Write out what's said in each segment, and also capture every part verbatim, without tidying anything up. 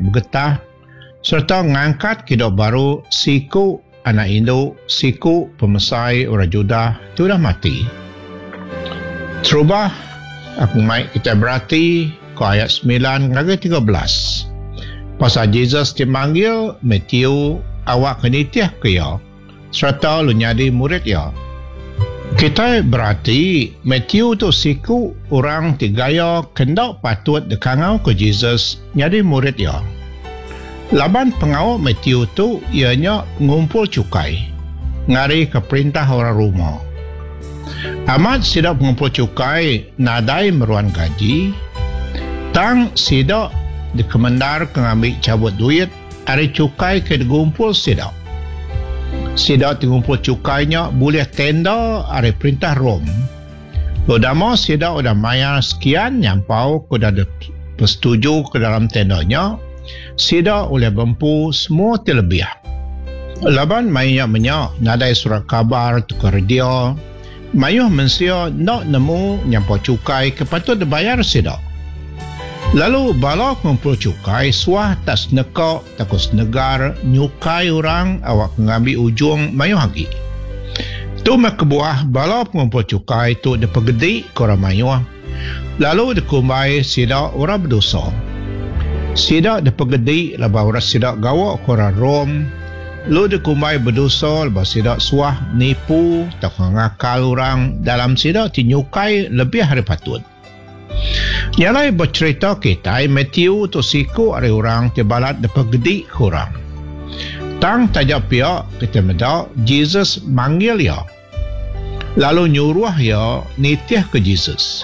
bergetah serta ngangkat hidup baru siku anak induk, siku pemesai orang Judah itu dah mati. Terubah aku mai kita berarti ke ayat sembilan hingga tiga belas. Pasal Jesus dipanggil Matthew awak kenitiah ke ya serta lu jadi murid ya. Kita berarti Matthew tu siku orang tigaya kendak patut dekangau ke Jesus jadi murid ya. Laban pengawal Matthew tu ianya ngumpul cukai ngari ke perintah orang rumah. Amat sidak mengumpul cukai nadai meruan gaji tang sidak dikemendar kengambil cabut duit hari cukai ke digumpul sidak. Sidak digumpul cukainya boleh tenda hari perintah Rom. Udah mau sidak udah mayar sekian nyampau kuda bersetuju ke dalam tendanya. Sidak oleh bempu semua terlebih. Laban mainnya menyak nadai surat kabar tukar dia. Mayuh mensia nak nemu nyampau cukai kepatut dibayar sidak. Lalu bala kumpul cukai suah tak senekak takut senegar nyukai orang awak mengambil ujung mayuh lagi. Tu kebuah bala pengumpul cukai tu dipegedi ke orang mayuh. Lalu dikumbai sidak orang berdosa. Sidak dipegedi lepas orang sidak gawak ke orang Rom. Lalu dikumbai berdosa lepas sidak suah nipu tak ngakal orang dalam sidak tinyukai lebih hari patut. Nyalai bercerita kita Matthew tu siku ada orang terbalat dapat gede kurang. Tang tajak pihak kita medak Jesus manggil ya. Lalu nyuruh ya nitiah ke Jesus.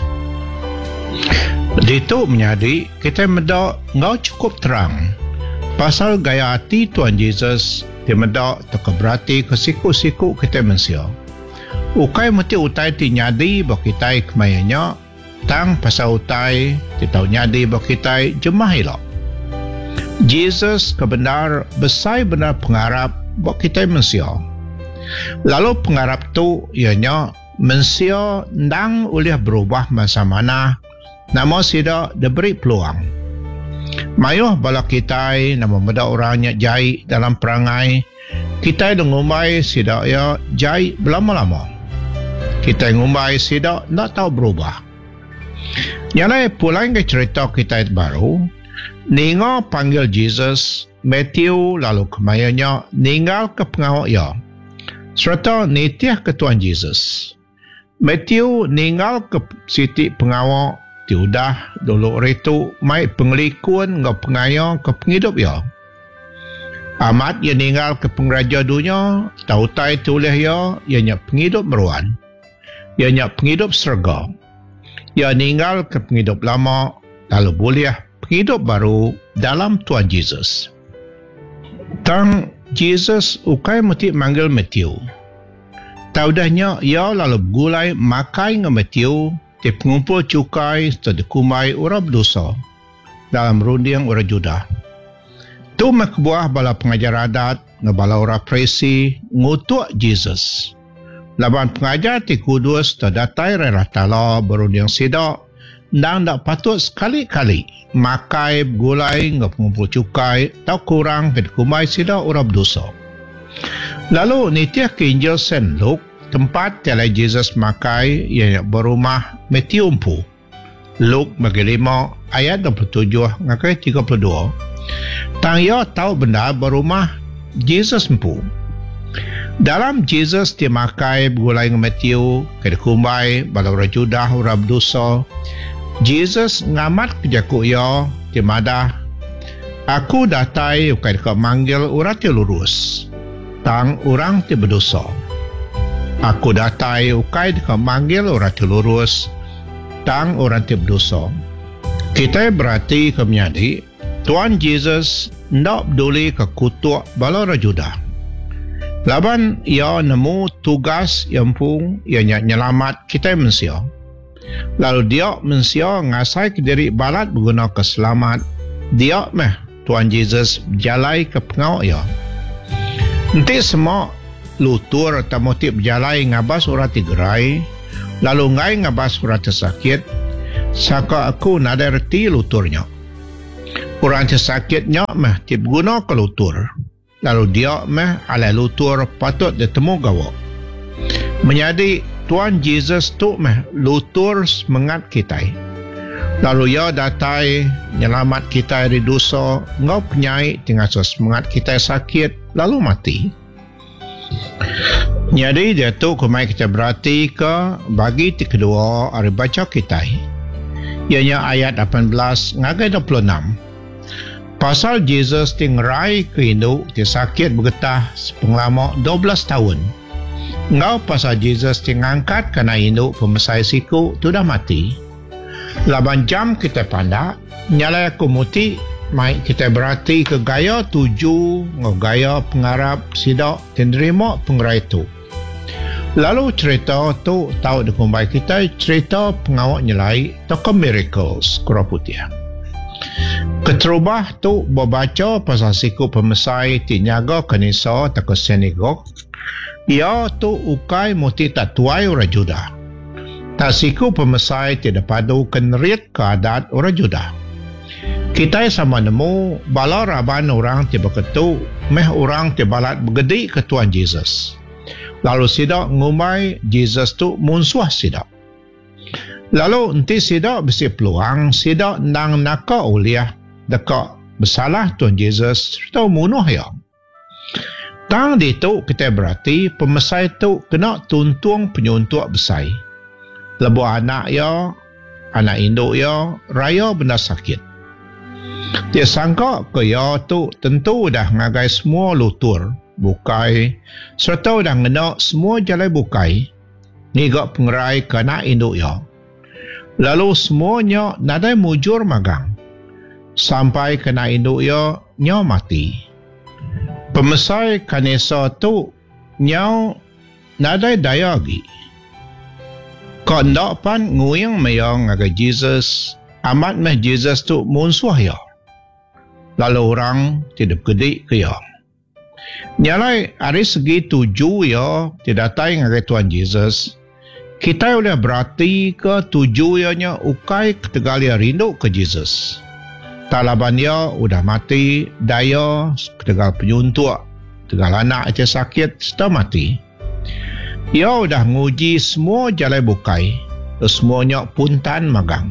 Itu menjadi kita medak ngau cukup terang pasal gaya hati Tuhan Yesus dia medak tak berarti ke siku-siku kita mensia. Ukai mesti utai ti nyadi bagi kita kemayanya tang pasal utai ti tahu nyadi bagi kita jemah elok. Jesus kebenar besar benar pengharap bagi kita mensia. Lalu pengharap tu ianya mensia ndang oleh berubah masa mana nama sida diberi peluang. Mayuh bala kita nama muda orangnya jai dalam perangai kita ngumbai sida ya jai berlama-lama. Kita ngumbai sida nak tahu berubah. Nyalai pulang ke cerita kita baru ninga panggil Jesus Matthew lalu kemayanya ninggal ke pengawal ya serta nitiah ke Tuhan Jesus. Matthew ninggal ke siti pengawal tiudah dulu itu mai pengelikun ngau pengaya ke penghidup ya. Amat ia ninggal ke pengraja dunia tahu tai tuleh ya ianya penghidup meruan. Ianya penghidup serga. Ia ninggal ke penghidup lama lalu boleh penghidup baru dalam Tuhan Jesus. Tang Jesus ukai mesti manggil Matthew. Taudahnya ia lalu gulai makai dengan Matthew di pengumpul cukai serta dikumai orang berdosa dalam runding orang Judah. Tu makbuah bala pengajar adat ngabala orang Farisi ngutuk Jesus. Laban pengajar ti kudus terdatai rela tala berunding sidak dan tak patut sekali-kali makai gulai ngau pengumpul cukai tak kurang dikumai sidak orang berdosa. Lalu nitiah ke Injil Saint Luke tempat tiada Jesus makai yang berumah Matthew empu. Luke bagi lima ayat dua puluh tujuh ngakai tiga puluh dua. Tang ia tahu benda berumah Jesus empu. Dalam Jesus dia makai bergulai dengan Matthew ke dikumbai bala orang Judah orang berdosa. Jesus ngamat kejaku ia di madah. Aku datai ukai dekat manggil orang ti lurus. Tang orang ti berdosa. Aku datai ukai dekat manggil orang ti lurus. Tang orang ti berdosa. Kita berarti kemenyadi Tuhan Yesus nak peduli ke kutuk bala orang Judah. Laban ia nemu tugas yang pun ia nyelamat kita mensia. Lalu dia mensia ngasai ke diri balat berguna keselamat. Dia meh Tuhan Yesus jalai ke pengawal ia. Nanti semua lutur atau motif jalai ngabas orang tigerai. Lalu ngai ngabas orang tersakit. Saka aku nada reti luturnya. Orang yang sakit nyok mah dia guna ke lutur. Lalu dia mah ala lutur patut ditemu gawak. Menjadi Tuan Yesus tu mah lutur semangat kita. Lalu ia datai nyelamat kita dari dosa, ngau penyai dengan semangat kita sakit lalu mati. Jadi dia tu kemai kita berarti ke bagi ti kedua hari baca kita. Ianya ayat lapan belas ngagai dua puluh enam. Pasal Yesus tingrai ke induk ti sakit bergetah sepenglamak dua belas tahun. Ngau pasal Yesus tingangkat kena induk pemesai siku tu dah mati. Laban jam kita pandak, nyala aku muti, mai kita berarti ke gaya tuju, ngegaya pengarap sidak, tenderima pengerai tu. Lalu cerita tu tahu dikumbai kita, cerita pengawak nyelai, toko miracles, kura putih. Keterubah tu berbaca pasal siku pemesai tinyaga kanisa toko sinagog, ia tu ukai muti tak tuai orang Judah. Tak siku pemesai tidak padu kenerit keadat orang Judah. Kita sama nemu bala raban orang tiba ketu, meh orang tibalat begedi ke Tuan Yesus. Lalu sidak ngumai Yesus tu munsuah sidak. Lalu enti sidak besi peluang, sidak nang naka uliah dekat bersalah Tuan Yesus serta munuh ya. Tang di tu kita berarti pemesai tu kena tuntung penyuntuk besai. Lebu anak ya, anak induk ya, raya benda sakit. Dia sangka ke ya tu tentu dah ngagai semua lutur, bukai, serta dah ngenak semua jalan bukai, ngigak pengerai ke anak induk ya. Lalu semuanya nadai mujur magang, sampai ke anak induk ya, nya mati. Pemesai kanisa tu, nyau nadai daya lagi. Kau ndak pan nguyang mayang ngagai Jesus, amat meh Jesus tu munsuah ya. Lalu orang tidak gede ke ya. Nyalai hari segi tuju ya, tidak tahu ngagai Tuan Jesus. Kita boleh berarti ke tuju ianya ukai ketegalia rindu ke Jesus. Talaban dia udah mati, daya, ketegal penyuntuk, tegal anak aja sakit, sudah mati. Ia udah nguji semua jalan bukai, semuanya puntan magang.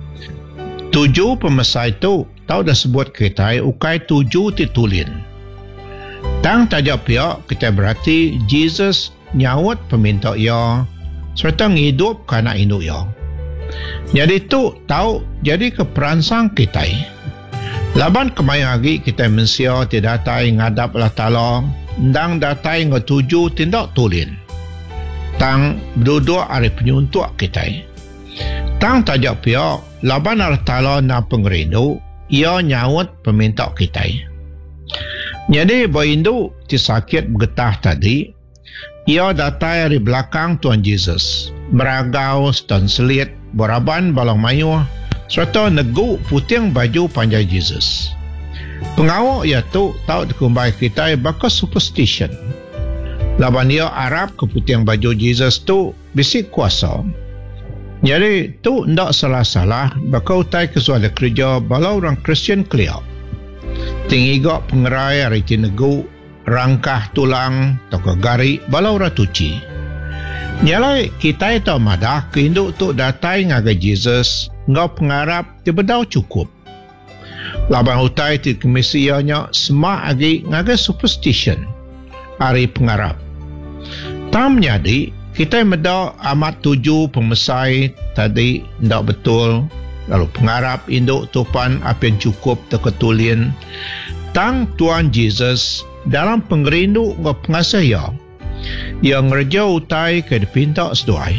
Tujuh pemesai tu, tahu dah sebut kita, ukai tujuh titulin. Tang tajak pihak, kita berarti Jesus nyawut peminta ia, serta ngidup kana induk ia. Jadi tu tahu, jadi keperansang kita. Laban kemai lagi kita mensia tidak datai ngadap Allah Ta'ala, ndang datai ngetuju tindak tulin. Tang berdua hari penyuntuk kita. Tang tajak pihak, laban Allah Ta'ala na pengerindu, ia nyawut peminta kita. Jadi berindu ti sakit bergetah tadi, ia datai dari belakang Tuan Yesus, meragau dan selit, beraban balang mayuh, serta negu puting baju panjang Yesus. Pengawak ia tu tahu dikumbai kita bakal superstition. Laban dia Arab ke puting baju Jesus tu bisik kuasa. Jadi tu ndak salah-salah bakal utai kesuala kerja balau orang Kristian keliau. Tingigak pengerai hari tinegu, rangkah tulang, toko gari balau ratuci. Nyalai kita itu madah keinduk tu datai ngagai Jesus, ngau pengarap tibedau cukup. Laban utai ti kemisianya semak agi ngagai superstition, hari pengarap. Tam jadi, kita medak amat tuju pemesai tadi ndak betul, lalu pengarap induk tupan apa yang cukup terketulin. Tang Tuan Yesus dalam pengerindu ngau pengasaya, yang ngerja utai ke dipinta seduai.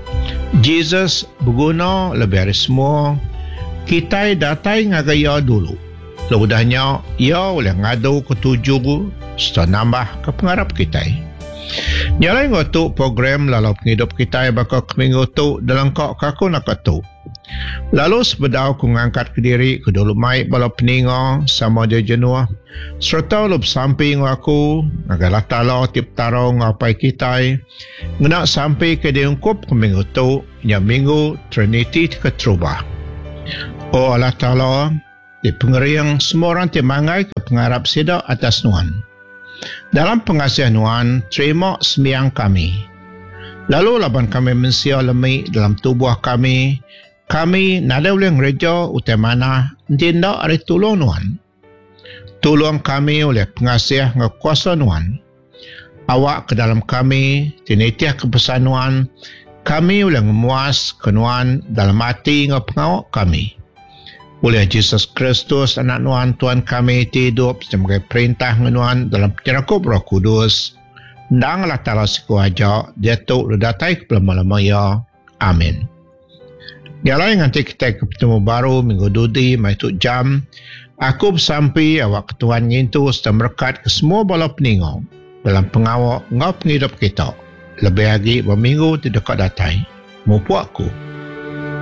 Jesus berguna lebih dari semua, kita datai ngagaya dulu. Lebudahnya, ia boleh ngadu ketujuh setelah nambah ke pengarap kita. Nyalai ngotu program lalu penghidup kita bakal keminggu tu dalam kau kaku nak tu. Lalu sebedau ku ngangkat ke diri ke dulu mai bala peninga sama dia jenuah. Serta lu sampai ngaku ngagalah tala tip taro ngapai kita. Ngena sampai ke diungkup ke minggu tu nya minggu Trinity keterubah. Oh Allah Ta'ala, di pengeriang semua orang timangai ke pengarap sidak atas Nuhan. Dalam pengasihan Nuhan, terima sembiang kami. Lalu laban kami mensia lemik dalam tubuh kami, kami nada oleh gereja utamana tindak ari tolong Nuhan. Tolong kami oleh pengasih ngekuasa Nuhan. Awak ke dalam kami, tinitiah kepesan Nuhan, kami oleh memuas ke Nuhan dalam hati ngepengawak kami. Oleh Yesus Kristus anak Nuhan Tuhan kami hidup sebagai perintah Nuhan dalam penyerakup Roh Kudus. Dan Allah Ta'ala sekuaja, dia tu ledatai kepelamanya. Amin. Yalah yang nanti kita ketemu baru minggu dudi, maitu jam. Aku bersampai awak Tuhan itu sedang berkat ke semua bala peningau dalam pengawak ngau penghidup kita. Lebih lagi berminggu tidak datai. Mupu aku.